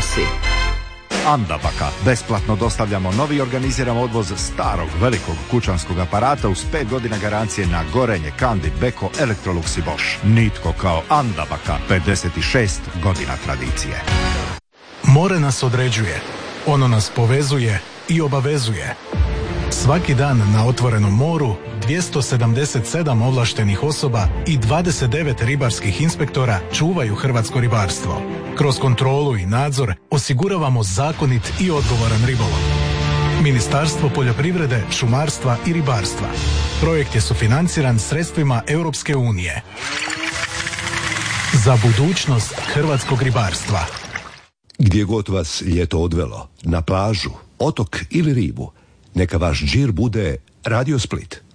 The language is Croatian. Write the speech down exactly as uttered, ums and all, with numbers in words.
si. Andabaka. Besplatno dostavljamo novi i organiziramo odvoz starog, velikog kućanskog aparata uz pet godina garancije na gorenje, Candid, Beko, Electrolux i Bosch. Nitko kao Andabaka. pedeset šest godina tradicije. More nas određuje. Ono nas povezuje i obavezuje. Svaki dan na otvorenom moru dvjesto sedamdeset sedam ovlaštenih osoba i dvadeset devet ribarskih inspektora čuvaju hrvatsko ribarstvo. Kroz kontrolu i nadzor osiguravamo zakonit i odgovoran ribolov. Ministarstvo poljoprivrede, šumarstva i ribarstva. Projekt je sufinanciran sredstvima Europske unije. Za budućnost hrvatskog ribarstva. Gdje god vas ljeto odvelo, na plažu, otok ili rivu, neka vaš džir bude Radio Split.